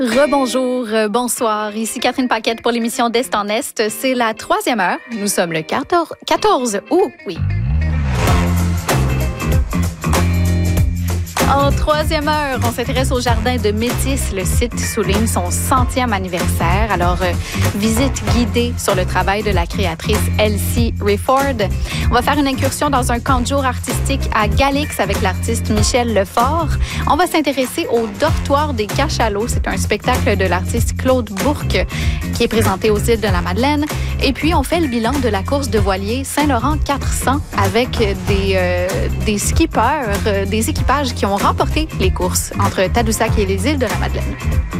Rebonjour, bonsoir. Ici Catherine Paquette pour l'émission d'Est en Est. C'est la 3e heure. Nous sommes le 14 août, oui. En 3e heure, on s'intéresse au jardin de Métis. Le site souligne son 100e anniversaire. Alors, visite guidée sur le travail de la créatrice Elsie Rayford. On va faire une incursion dans un camp de jour artistique à Galix avec l'artiste Michel Lefort. On va s'intéresser au dortoir des Cachalots. C'est un spectacle de l'artiste Claude Bourque qui est présenté aux îles de la Madeleine. Et puis, on fait le bilan de la course de voilier Saint-Laurent 400 avec des skippers, des équipages qui ont remporté les courses entre Tadoussac et les îles de la Madeleine.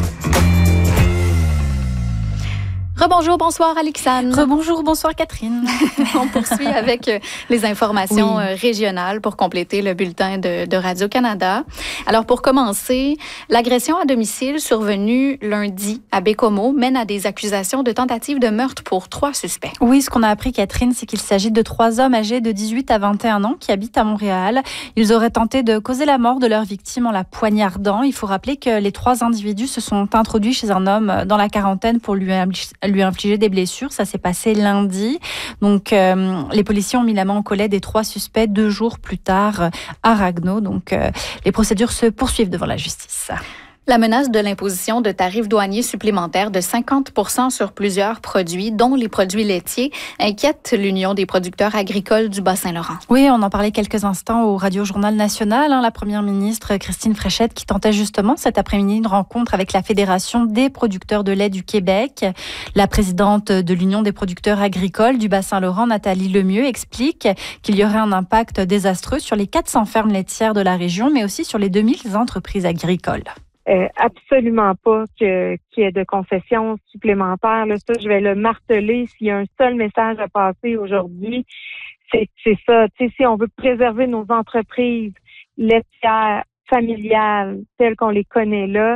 Rebonjour, bonsoir Alexandre. Rebonjour, bonsoir Catherine. On poursuit avec les informations régionales pour compléter le bulletin de Radio-Canada. Alors pour commencer, l'agression à domicile survenue lundi à Bécomo mène à des accusations de tentative de meurtre pour 3 suspects. Oui, ce qu'on a appris Catherine, c'est qu'il s'agit de 3 hommes âgés de 18 à 21 ans qui habitent à Montréal. Ils auraient tenté de causer la mort de leur victime en la poignardant. Il faut rappeler que les 3 individus se sont introduits chez un homme dans la quarantaine pour lui infliger des blessures. Ça s'est passé lundi. Donc, les policiers ont mis la main au collet des 3 suspects 2 jours plus tard à Ragno. Donc, les procédures se poursuivent devant la justice. La menace de l'imposition de tarifs douaniers supplémentaires de 50% sur plusieurs produits, dont les produits laitiers, inquiète l'Union des producteurs agricoles du Bas-Saint-Laurent. Oui, on en parlait quelques instants au Radio-Journal National. La première ministre Christine Fréchette qui tentait justement cet après-midi une rencontre avec la Fédération des producteurs de lait du Québec. La présidente de l'Union des producteurs agricoles du Bas-Saint-Laurent, Nathalie Lemieux, explique qu'il y aurait un impact désastreux sur les 400 fermes laitières de la région, mais aussi sur les 2000 entreprises agricoles. Absolument pas qu'il y ait de concessions supplémentaires. Là, ça, je vais le marteler. S'il y a un seul message à passer aujourd'hui, c'est ça. Tu sais, si on veut préserver nos entreprises laitières, familiales, telles qu'on les connaît là.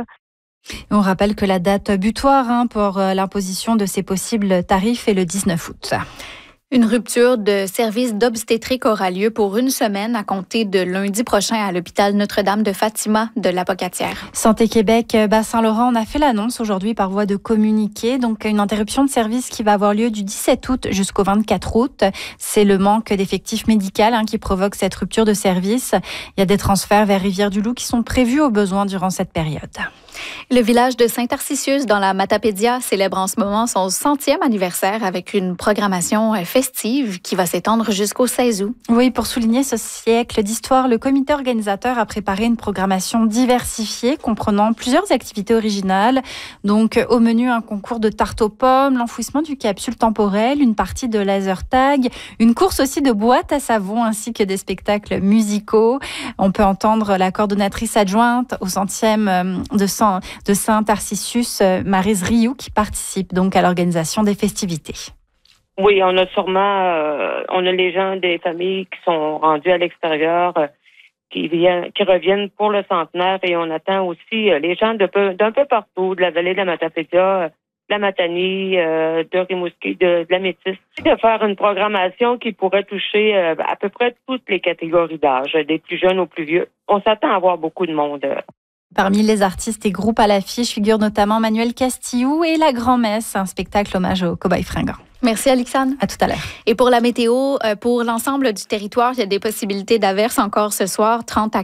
On rappelle que la date butoir pour l'imposition de ces possibles tarifs est le 19 août. Une rupture de service d'obstétrique aura lieu pour 1 semaine à compter de lundi prochain à l'hôpital Notre-Dame de Fatima de l'Apocatière. Santé Québec, Bas-Saint-Laurent, on a fait l'annonce aujourd'hui par voie de communiqué. Donc, une interruption de service qui va avoir lieu du 17 août jusqu'au 24 août. C'est le manque d'effectifs médicaux qui provoque cette rupture de service. Il y a des transferts vers Rivière-du-Loup qui sont prévus au besoin durant cette période. Le village de Saint-Tarcisius dans la Matapédia célèbre en ce moment son 100e anniversaire avec une programmation festive qui va s'étendre jusqu'au 16 août. Oui, pour souligner ce siècle d'histoire, le comité organisateur a préparé une programmation diversifiée comprenant plusieurs activités originales. Donc, au menu, un concours de tarte aux pommes, l'enfouissement du capsule temporelle, une partie de laser tag, une course aussi de boîtes à savon ainsi que des spectacles musicaux. On peut entendre la coordonnatrice adjointe au 100e de Saint-Tarcisius, Maryse Rioux, qui participe donc à l'organisation des festivités. Oui, on a sûrement, on a les gens des familles qui sont rendus à l'extérieur, qui reviennent pour le centenaire, et on attend aussi les gens d'un peu partout, de la vallée de la Matapédia, de la Matanie, de Rimouski, de la Métis, de faire une programmation qui pourrait toucher à peu près toutes les catégories d'âge, des plus jeunes aux plus vieux. On s'attend à avoir beaucoup de monde. Parmi les artistes et groupes à l'affiche figurent notamment Manuel Castillou et La Grand-Messe, un spectacle hommage aux cow-boys fringants. Merci Alexandre. À tout à l'heure. Et pour la météo, pour l'ensemble du territoire, il y a des possibilités d'averses encore ce soir, 30 à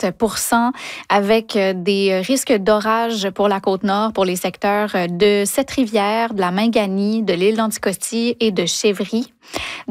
40%, avec des risques d'orage pour la Côte-Nord, pour les secteurs de Sept-Rivières, de la Minganie, de l'île d'Anticosti et de Chevry.